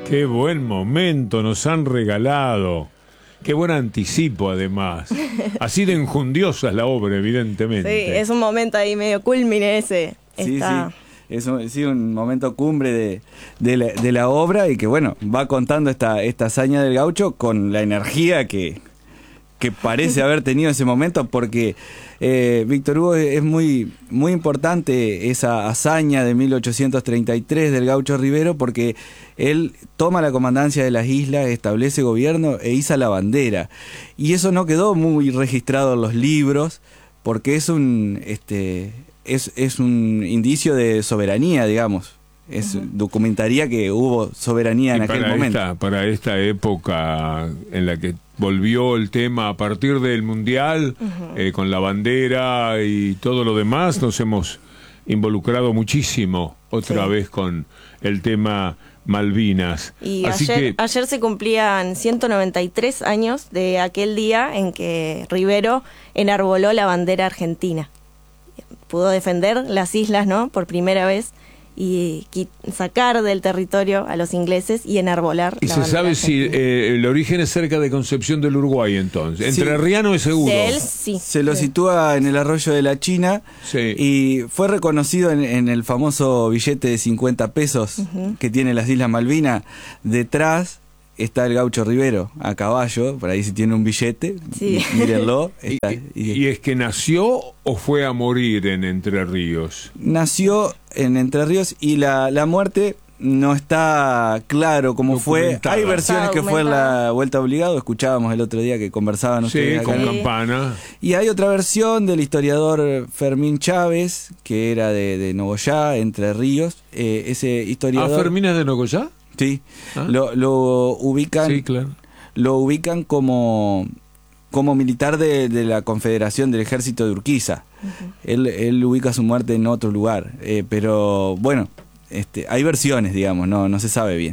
Qué buen momento nos han regalado. Qué buen anticipo, además. Así de enjundiosa es la obra, evidentemente. Sí, es un momento ahí medio culmine ese. Sí, sí, es un momento cumbre de la obra y que, bueno, va contando esta hazaña del gaucho con la energía que parece haber tenido ese momento, porque Víctor Hugo es muy, muy importante esa hazaña de 1833 del gaucho Rivero, porque él toma la comandancia de las islas, establece gobierno e iza la bandera. Y eso no quedó muy registrado en los libros, porque es un indicio de soberanía, digamos. Documentaría que hubo soberanía en aquel momento. Para esta época en la que volvió el tema a partir del Mundial, con la bandera y todo lo demás, nos hemos involucrado muchísimo otra vez con el tema Malvinas. Y Así ayer se cumplían 193 años de aquel día en que Rivero enarboló la bandera argentina. Pudo defender las islas, ¿no?, por primera vez, y sacar del territorio a los ingleses y enarbolar la bandera. ¿Y se sabe si el origen es cerca de Concepción del Uruguay, entonces? Entrerriano es seguro. De él, sí. Se lo sitúa en el arroyo de la China, y fue reconocido en el famoso billete de 50 pesos que tiene las Islas Malvinas. Detrás está el gaucho Rivero, a caballo, por ahí si tiene un billete, mírenlo. ¿Y es que nació o fue a morir en Entre Ríos? Nació en Entre Ríos y la muerte no está claro cómo fue. Hay versiones que fue la vuelta obligado, escuchábamos el otro día que conversaban ustedes con acá. Campana. Y hay otra versión del historiador Fermín Chávez, que era de Nogoyá, Entre Ríos. Ese historiador... ¿Fermín es de Nogoyá? Sí, lo ubican, lo ubican como militar de la Confederación del Ejército de Urquiza. Él ubica su muerte en otro lugar, pero bueno, hay versiones, digamos, no se sabe bien.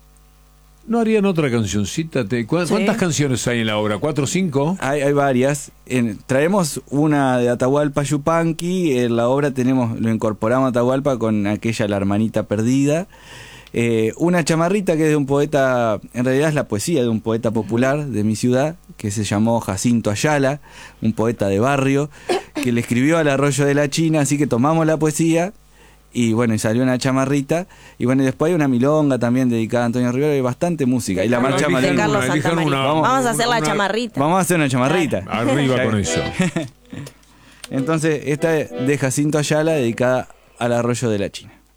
¿No harían otra cancioncita? ¿Cuántas canciones hay en la obra? ¿4 o 5? Hay varias. Traemos una de Atahualpa Yupanqui. En la obra lo incorporamos a Atahualpa con aquella La Hermanita Perdida. Una chamarrita que es de un poeta, en realidad es la poesía de un poeta popular de mi ciudad, que se llamó Jacinto Ayala, un poeta de barrio, que le escribió al arroyo de la China, así que tomamos la poesía y bueno, y salió una chamarrita, y bueno, y después hay una milonga también dedicada a Antonio Rivero, hay bastante música, y la marcha Malvinas. Vamos a hacer la chamarrita. Vamos a hacer una chamarrita. Arriba con eso. Entonces, esta es de Jacinto Ayala, dedicada al arroyo de la China.